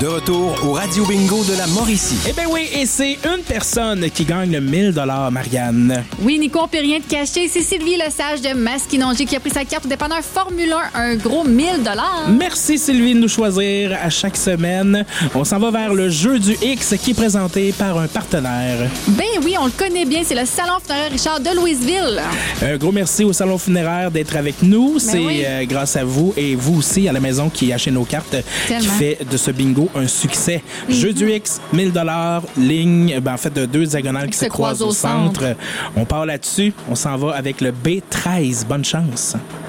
De retour au Radio Bingo de la Mauricie. Eh bien oui, et c'est une personne qui gagne le 1000 $, Marianne. Oui, Nico, on peut rien te cacher. C'est Sylvie Lesage de Masquinongé qui a pris sa carte au dépanneur Formule 1, un gros 1000 $. Merci Sylvie de nous choisir à chaque semaine. On s'en va vers le jeu du X qui est présenté par un partenaire. Ben oui, on le connaît bien, c'est le Salon funéraire Richard de Louisville. Un gros merci au Salon funéraire d'être avec nous. C'est oui. Grâce à vous et vous aussi à la maison qui achetez nos cartes qui fait de ce bingo un succès. Jeu du X, 1000 $, ligne, en fait, de 2 diagonales qui se croisent au centre. On part là-dessus. On s'en va avec le B13. Bonne chance.